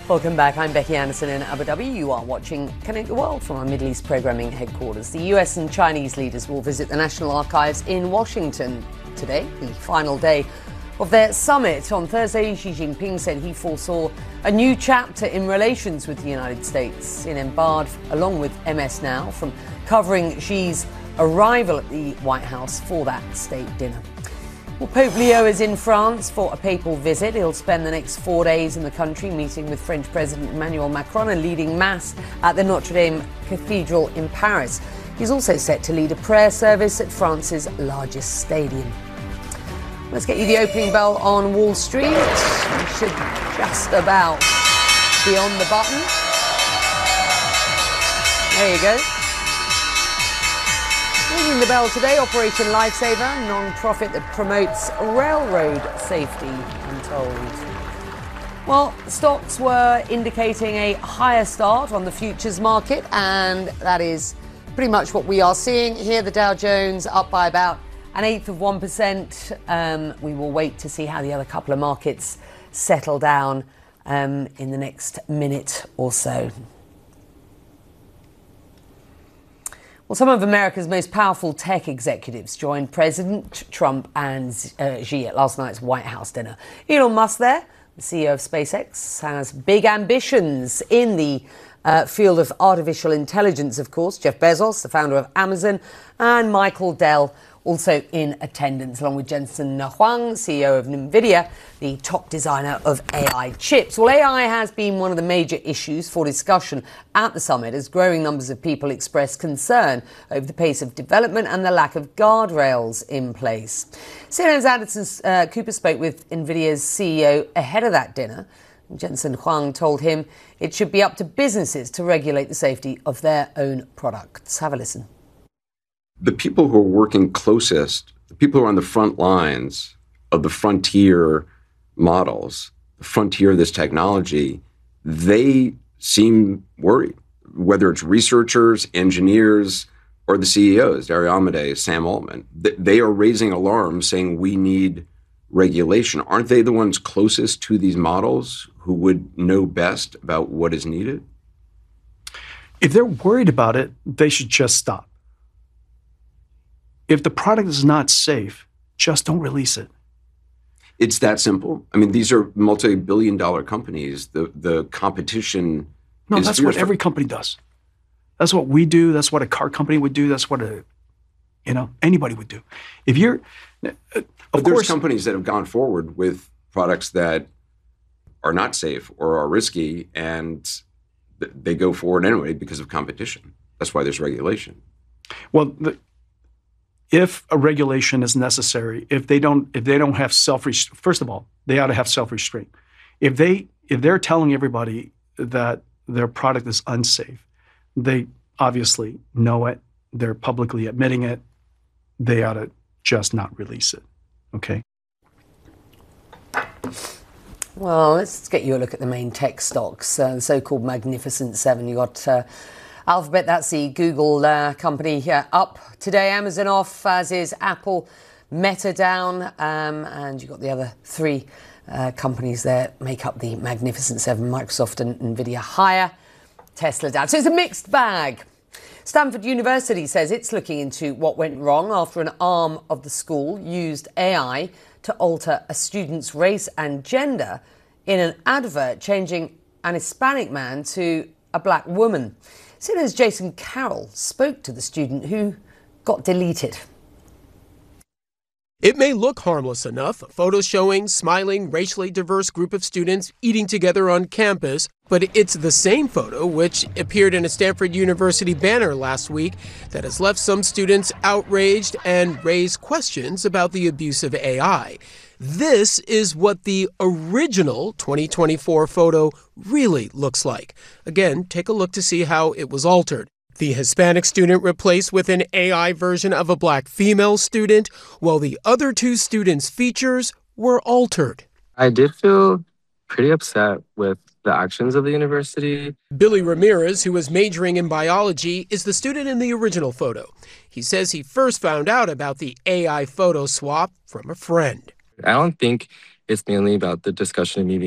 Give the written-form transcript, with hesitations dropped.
Welcome back. I'm Becky Anderson in Abu Dhabi. You are watching Connect the World from our Middle East programming headquarters. The US and Chinese leaders will visit the National Archives in Washington today, the final day of their summit. On Thursday, Xi Jinping said he foresaw a new chapter in relations with the United States. CNN barred, along with MS Now, from covering Xi's arrival at the White House for that state dinner. Well, Pope Leo is in France for a papal visit. He'll spend the next 4 days in the country meeting with French President Emmanuel Macron and leading Mass at the Notre Dame Cathedral in Paris. He's also set to lead a prayer service at France's largest stadium. Let's get you the opening bell on Wall Street. We should just about be on the button. There you go. Ringing the bell today, Operation Lifesaver, non-profit that promotes railroad safety, I'm told. Well, stocks were indicating a higher start on the futures market, and that is pretty much what we are seeing here. The Dow Jones up by about 0.1%. We will wait to see how the other couple of markets settle down in the next minute or so. Well, some of America's most powerful tech executives joined President Trump and Xi at last night's White House dinner. Elon Musk there, the CEO of SpaceX, has big ambitions in the field of artificial intelligence, of course. Jeff Bezos, the founder of Amazon, and Michael Dell, also in attendance, along with Jensen Huang, CEO of NVIDIA, the top designer of AI chips. Well, AI has been one of the major issues for discussion at the summit as growing numbers of people express concern over the pace of development and the lack of guardrails in place. CNN's Anderson Cooper spoke with NVIDIA's CEO ahead of that dinner. Jensen Huang told him it should be up to businesses to regulate the safety of their own products. Have a listen. The people who are working closest, the people who are on the front lines of the frontier models, the frontier of this technology, they seem worried, whether it's researchers, engineers, or the CEOs, Dario Amodei, Sam Altman. They are raising alarms saying we need regulation. Aren't they the ones closest to these models who would know best about what is needed? If they're worried about it, they should just stop. If the product is not safe, just don't release it. It's that simple. I mean, these are multi-billion-dollar companies. The competition. No, that's what every company does. That's what we do. That's what a car company would do. That's what anybody would do. If you're, but there's companies that have gone forward with products that are not safe or are risky, and they go forward anyway because of competition. That's why there's regulation. Well, if a regulation is necessary, if they don't have first of all, they ought to have self-restraint. If they're telling everybody that their product is unsafe, they obviously know it. They're publicly admitting it. They ought to just not release it. Okay. Well, let's get you a look at the main tech stocks, the so-called Magnificent Seven. You got Alphabet, that's the Google company, up today. Amazon off, as is Apple. Meta down, and you've got the other three companies there make up the Magnificent Seven. Microsoft and NVIDIA higher. Tesla down. So it's a mixed bag. Stanford University says it's looking into what went wrong after an arm of the school used AI to alter a student's race and gender in an advert, changing an Hispanic man to a black woman. CNN's Jason Carroll spoke to the student who got deleted. It may look harmless enough, a photo showing smiling, racially diverse group of students eating together on campus, but it's the same photo, which appeared in a Stanford University banner last week, that has left some students outraged and raised questions about the abuse of AI. This is what the original 2024 photo really looks like. Again, take a look to see how it was altered. The Hispanic student replaced with an AI version of a black female student, while the other two students' features were altered. I did feel pretty upset with the actions of the university. Billy Ramirez, who was majoring in biology, is the student in the original photo. He says he first found out about the AI photo swap from a friend. I don't think it's mainly about the discussion of me being